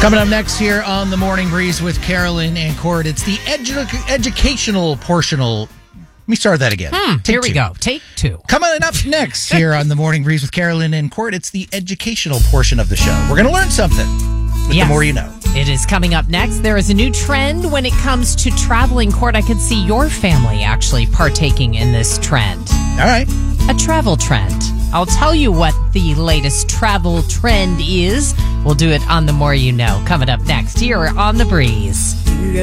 Coming up next here on the Morning Breeze with Carolyn and Cord, it's the educational portional. Let me start that again. Here we go. Take two. Coming up next here on the Morning Breeze with Carolyn and Cord, it's the educational portion of the show. We're going to learn something with The More You Know. It is coming up next. There is a new trend when it comes to traveling. Cord, I could see your family actually partaking in this trend. All right. A travel trend. I'll tell you what the latest travel trend is. We'll do it on The More You Know. Coming up next here on The Breeze.